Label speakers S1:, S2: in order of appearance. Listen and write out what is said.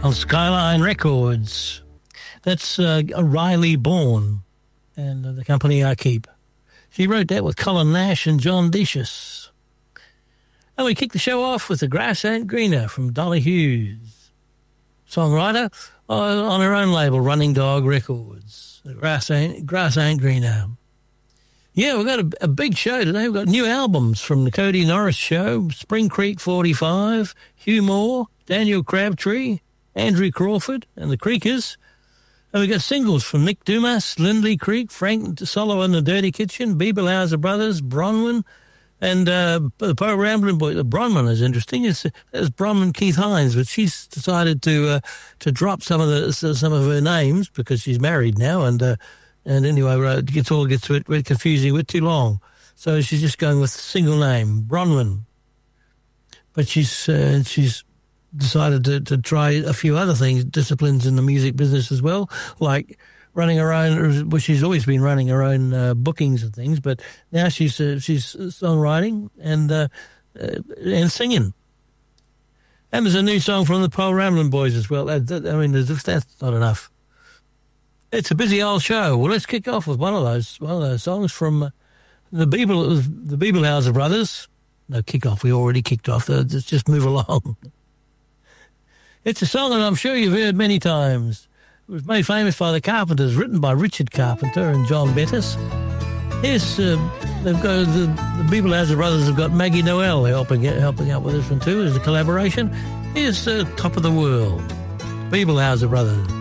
S1: on Skyline Records. That's Riley Bourne and the company I keep. She wrote that with Colin Nash and John Decius. And we kicked the show off with The Grass Ain't Greener from Dolly Hughes, songwriter on her own label, Running Dog Records. The Grass Ain't Greener. Yeah, we've got a big show today. We've got new albums from the Cody Norris Show, Spring Creek 45, Hugh Moore, Daniel Crabtree, Andrew Crawford and the Creekers. And we got singles from Nick Dumas, Lindley Creek, Frank Solo and the Dirty Kitchen, Bieberhauser Brothers, Bronwyn, and the Poe Ramblin' Boy. Bronwyn is interesting. There's Bronwyn Keith Hines, but she's decided to drop some of her names because she's married now, and anyway, it gets a bit confusing, a bit too long. So she's just going with a single name, Bronwyn. But she's decided to try a few other disciplines in the music business as well, like running her own, well, she's always been running her own bookings and things, but now she's songwriting and singing. And there's a new song from the Poe Ramblin' Boys as well. That's not enough. It's a busy old show. Well, let's kick off with one of those songs from the Bieberhauser Brothers. No, kick off. We already kicked off. Let's just move along. It's a song that I'm sure you've heard many times. It was made famous by the Carpenters, written by Richard Carpenter and John Bettis. Here's they've got the Bieberhauser Brothers have got Maggie Noel helping out with this one too as a collaboration. Here's Top of the World, Bieberhauser Brothers.